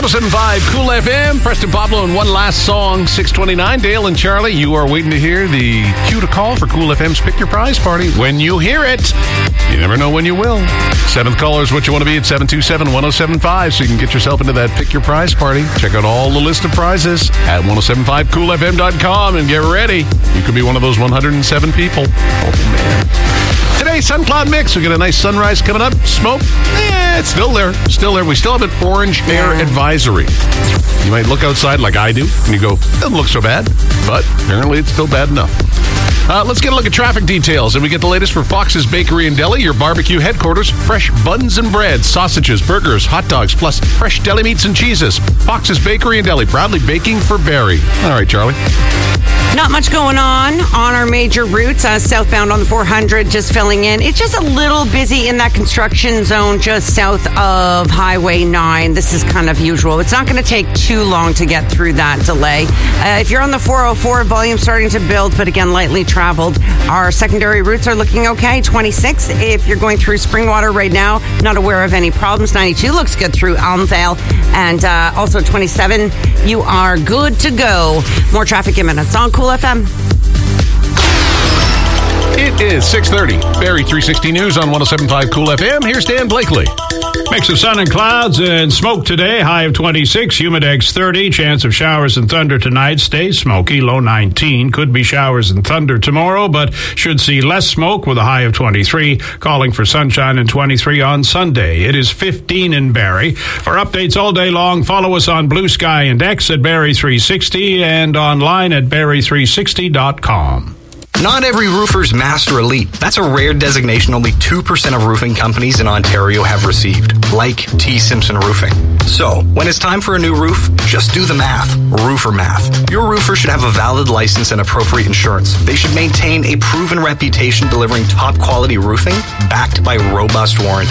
107.5 Cool FM. Preston Pablo and one last song, 6:29. Dale and Charlie, you are waiting to hear the cue to call for Cool FM's Pick Your Prize Party. When you hear it, you never know when you will. Seventh caller is what you want to be at 727-1075, so you can get yourself into that Pick Your Prize Party. Check out all the list of prizes at 1075coolfm.com and get ready. You could be one of those 107 people. Oh, man. Today, Sun Cloud Mix. We got a nice sunrise coming up. Smoke, it's still there. Still there. We still have an orange air advisory. You might look outside like I do, and you go, doesn't look so bad. But apparently it's still bad enough. Let's get a look at traffic details, and we get the latest for Fox's Bakery and Deli, your barbecue headquarters. Fresh buns and bread, sausages, burgers, hot dogs, plus fresh deli meats and cheeses. Fox's Bakery and Deli, proudly baking for Barrie. All right, Charlie. Not much going on our major routes. Southbound on the 400, just filling in. It's just a little busy in that construction zone just south of Highway 9. This is kind of usual. It's not going to take too long to get through that delay. If you're on the 404, volume starting to build, but again, lightly traveled. Our secondary routes are looking okay. 26, if you're going through Springwater right now, not aware of any problems. 92 looks good through Almvale. And also 27, you are good to go. More traffic in minutes on Cool FM. It is 6:30. Barrie 360 News on 107.5 Cool FM. Here's Dan Blakely. Mix of sun and clouds and smoke today. High of 26, Humidex 30. Chance of showers and thunder tonight. Stays smoky, low 19. Could be showers and thunder tomorrow, but should see less smoke with a high of 23. Calling for sunshine and 23 on Sunday. It is 15 in Barrie. For updates all day long, follow us on Blue Sky and X at Barrie 360 and online at Barrie360.com. Not every roofer's Master Elite. That's a rare designation only 2% of roofing companies in Ontario have received, like T. Simpson Roofing. So, when it's time for a new roof, just do the math. Roofer math. Your roofer should have a valid license and appropriate insurance. They should maintain a proven reputation delivering top quality roofing backed by robust warranty.